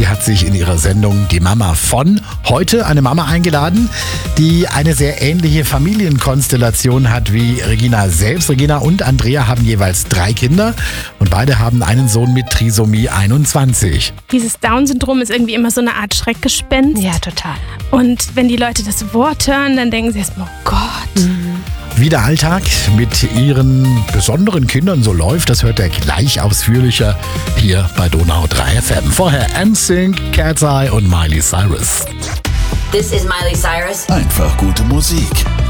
die hat sich in ihrer Sendung Die Mama von heute eine Mama eingeladen, die eine sehr ähnliche Familienkonstellation hat wie Regina selbst. Regina und Andrea haben jeweils 3 Kinder und beide haben einen Sohn mit Trisomie 21. Dieses Down-Syndrom ist irgendwie immer so eine Art Schreckgespenst. Ja, total. Und wenn die Leute das Wort hören, dann denken sie erstmal, oh Gott. Wie der Alltag mit ihren besonderen Kindern so läuft, das hört er gleich ausführlicher hier bei Donau 3 FM. Vorher NSYNC, Cat's Eye und Miley Cyrus. This is Miley Cyrus. Einfach gute Musik.